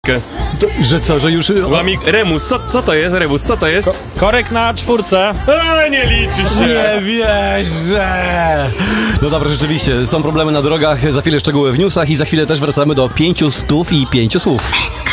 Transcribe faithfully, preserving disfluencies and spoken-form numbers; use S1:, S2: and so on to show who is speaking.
S1: To, że co, że już...
S2: Łamik, Remus, co, co to jest, Remus, co to jest?
S3: Ko korek na czwórce.
S2: A, nie liczy się.
S1: Nie wierzę! No dobra, rzeczywiście, są problemy na drogach, za chwilę szczegóły w newsach i za chwilę też wracamy do pięciu stów i pięciu słów.